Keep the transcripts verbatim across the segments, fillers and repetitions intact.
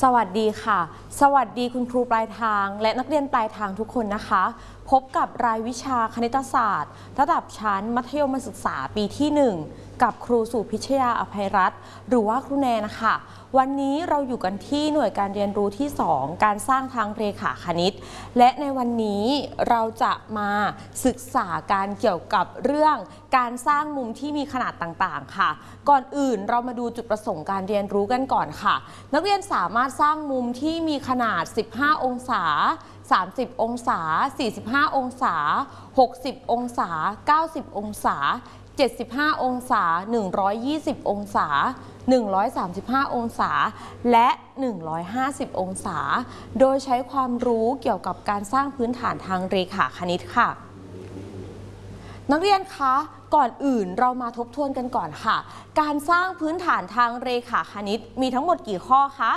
สวัสดีค่ะสวัสดีคุณครูปลายทางและนักเรียนปลายทางทุกคนนะคะพบกับรายวิชาคณิตศาสตร์ระดับชั้นมัธยมศึกษาปีที่หนึ่งกับครูสุพิชยาอภัยรัตน์หรือว่าครูแนนนะคะวันนี้เราอยู่กันที่หน่วยการเรียนรู้ที่สองการสร้างทางเรขาคณิตและในวันนี้เราจะมาศึกษาการเกี่ยวกับเรื่องการสร้างมุมที่มีขนาดต่างๆค่ะก่อนอื่นเรามาดูจุดประสงค์การเรียนรู้กันก่อนค่ะนักเรียนสามารถสร้างมุมที่มีขนาดสิบห้าองศาสามสิบองศาสี่สิบห้าองศาหกสิบองศาเก้าสิบองศาเจ็ดสิบห้าองศาหนึ่งร้อยยี่สิบองศาหนึ่งร้อยสามสิบห้าองศาและหนึ่งร้อยห้าสิบองศาโดยใช้ความรู้เกี่ยวกับการสร้างพื้นฐานทางเรขาคณิตค่ะนักเรียนคะก่อนอื่นเรามาทบทวนกันก่อนค่ะการสร้างพื้นฐานทางเรขาคณิตมีทั้งหมดกี่ข้อคะ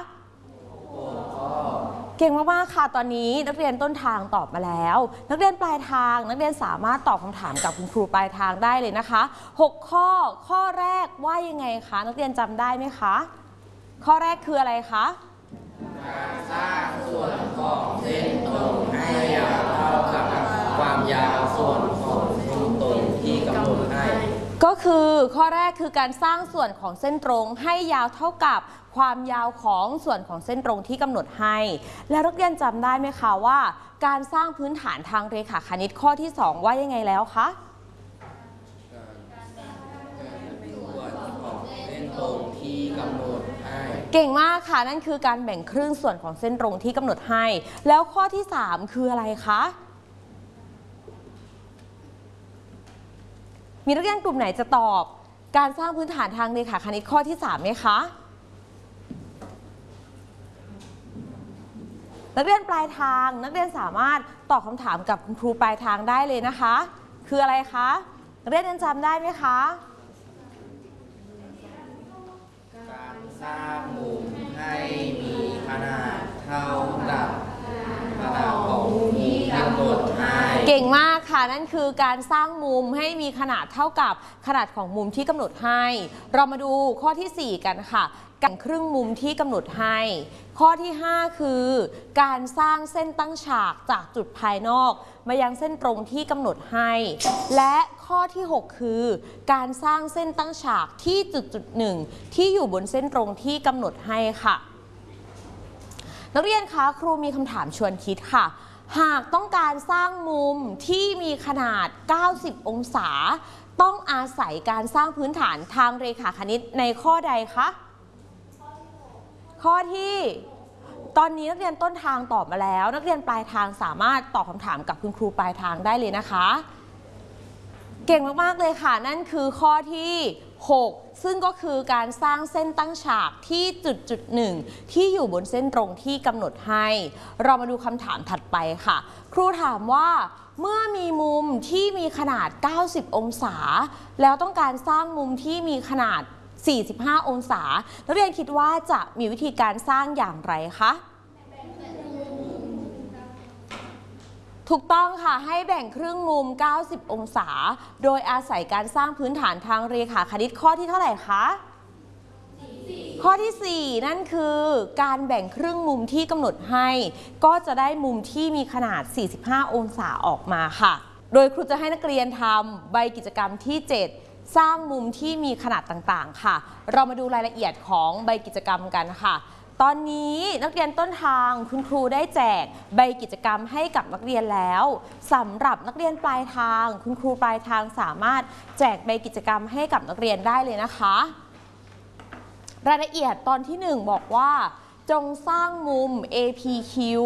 เก่งมากๆค่ะตอนนี้นักเรียนต้นทางตอบมาแล้วนักเรียนปลายทางนักเรียนสามารถตอบคำถามกับคุณครูปลายทางได้เลยนะคะหกข้อข้อแรกว่ายังไงคะนักเรียนจำได้ไหมคะข้อแรกคืออะไรคะการสร้างส่วนของเส้นตรงให้ยาวเท่ากับความยาวส่วนของเส้นตรงที่กำหนดให้ก็คือข้อแรกคือการสร้างส่วนของเส้นตรงให้ยาวเท่ากับความยาวของส่วนของเส้นตรงที่กำหนดให้และนักเรียนจำได้ไหมคะว่าการสร้างพื้นฐานทางเรขาคณิตข้อที่สองว่ายังไงแล้วคะส่วนของเส้นตรงที่กำหนดให้เก่งมากค่ะนั่นคือการแบ่งครึ่งส่วนของเส้นตรงที่กำหนดให้แล้วข้อที่สามคืออะไรคะมีนักเรียนกลุ่มไหนจะตอบการสร้างพื้นฐานทางเรขาคณิตข้อที่สามไหมคะนักเรียนปลายทางนักเรียนสามารถตอบคำถามกับคุณครูปลายทางได้เลยนะคะคืออะไรคะนักเรียนยังจำได้ไหมคะการสร้างมุมให้มีขนาดเท่ากับขนาดของมุมที่กำหนดให้เก่งมากค่ะนั่นคือการสร้างมุมให้มีขนาดเท่ากับขนาดของมุมที่กำหนดให้เรามาดูข้อที่สี่กันค่ะการครึ่งมุมที่กำหนดให้ข้อที่ห้าคือการสร้างเส้นตั้งฉากจากจุดภายนอกมายังเส้นตรงที่กำหนดให้และข้อที่หกคือการสร้างเส้นตั้งฉากที่จุดจุดหนึ่งที่อยู่บนเส้นตรงที่กำหนดให้ค่ะนักเรียนคะครูมีคำถามชวนคิดค่ะหากต้องการสร้างมุมที่มีขนาดเก้าสิบองศาต้องอาศัยการสร้างพื้นฐานทางเรขาคณิตในข้อใดคะข้อที่ตอนนี้นักเรียนต้นทางตอบมาแล้วนักเรียนปลายทางสามารถตอบคำถามกับคุณครูปลายทางได้เลยนะคะเก่งมากๆเลยค่ะนั่นคือข้อที่หกซึ่งก็คือการสร้างเส้นตั้งฉากที่จุดจุดหนึ่งที่อยู่บนเส้นตรงที่กำหนดให้เรามาดูคำถามถัดไปค่ะครูถามว่าเมื่อมีมุมที่มีขนาดเก้าสิบองศาแล้วต้องการสร้างมุมที่มีขนาดสี่สิบห้าองศานักเรียนคิดว่าจะมีวิธีการสร้างอย่างไรคะถูกต้องค่ะให้แบ่งครึ่งมุมเก้าสิบองศาโดยอาศัยการสร้างพื้นฐานทางเรขาคณิตข้อที่เท่าไหร่คะข้อที่สี่นั่นคือการแบ่งครึ่งมุมที่กำหนดให้ก็จะได้มุมที่มีขนาดสี่สิบห้าองศาออกมาค่ะโดยครูจะให้นักเรียนทำใบกิจกรรมที่เจ็ดสร้างมุมที่มีขนาดต่างๆค่ะเรามาดูรายละเอียดของใบกิจกรรมกันค่ะตอนนี้นักเรียนต้นทางคุณครูได้แจกใบกิจกรรมให้กับนักเรียนแล้วสำหรับนักเรียนปลายทางคุณครูปลายทางสามารถแจกใบกิจกรรมให้กับนักเรียนได้เลยนะคะรายละเอียดตอนที่หนึ่งบอกว่าจงสร้างมุม เอ พี คิว